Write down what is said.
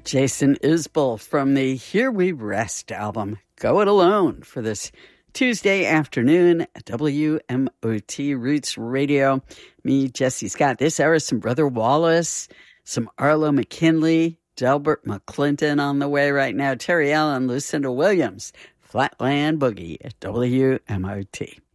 Jason Isbell from the Here We Rest album, Go It Alone, for this Tuesday afternoon at WMOT Roots Radio. Me, Jesse Scott. This hour, some Brother Wallace, some Arlo McKinley, Delbert McClinton on the way right now, Terry Allen, Lucinda Williams, Flatland Boogie at WMOT.